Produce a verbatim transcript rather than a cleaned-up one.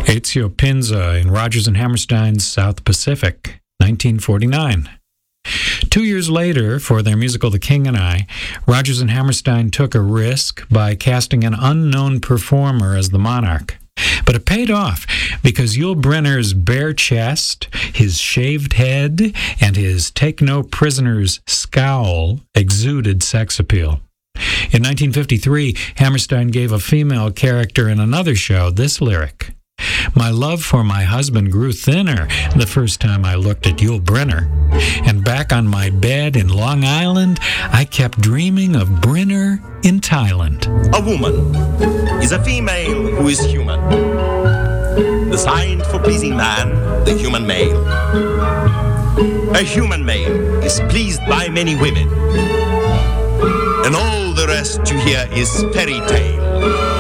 Ezio Pinza in Rodgers and Hammerstein's South Pacific, nineteen forty-nine. Two years later, for their musical The King and I, Rodgers and Hammerstein took a risk by casting an unknown performer as the monarch. But it paid off because Yul Brynner's bare chest, his shaved head, and his take no prisoners scowl exuded sex appeal. In nineteen fifty-three, Hammerstein gave a female character in another show this lyric: "My love for my husband grew thinner the first time I looked at Yul Brynner. And back on my bed in Long Island, I kept dreaming of Brynner in Thailand." A woman is a female who is human, designed for pleasing man, the human male. A human male is pleased by many women, and all the rest you hear is fairy tale.